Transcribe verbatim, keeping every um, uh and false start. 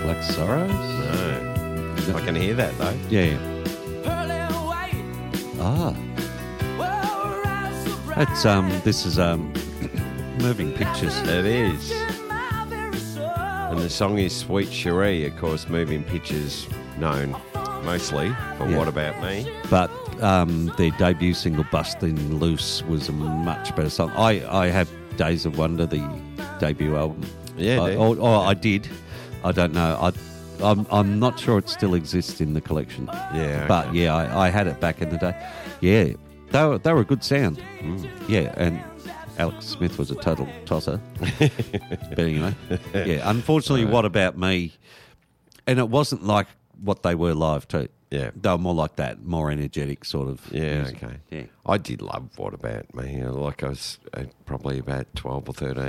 Black Sorrows? No. I can hear that, though. Yeah. Ah. That's, um, this is, um, Moving Pictures. It is. And the song is Sweet Cherie, of course, Moving Pictures known mostly for Yeah. What About Me? But um, their debut single, Bustin' Loose, was a much better song. I, I have Days of Wonder, the debut album. Yeah, I, do you? or, or I did. I don't know. I, I'm, I'm not sure it still exists in the collection. Yeah, But okay. yeah, I, I had it back in the day. Yeah, they were, they were a good sound. Mm. Yeah, and Alex Smith was a total tosser. But anyway, yeah, unfortunately, What About Me? And it wasn't like what they were live too. Yeah. They were more like that, more energetic sort of Yeah, music. okay. Yeah. I did love What About Me. Like I was uh, probably about twelve or thirteen.